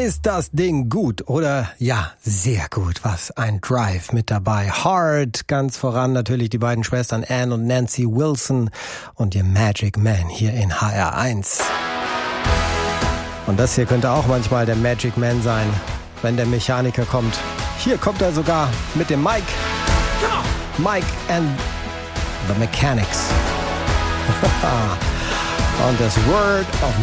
Ist das Ding gut oder ja, sehr gut. Was ein Drive mit dabei. Hard, ganz voran natürlich die beiden Schwestern Anne und Nancy Wilson und ihr Magic Man hier in HR1. Und das hier könnte auch manchmal der Magic Man sein, wenn der Mechaniker kommt. Hier kommt er sogar mit dem Mike. Mike and the Mechanics. Und das Word of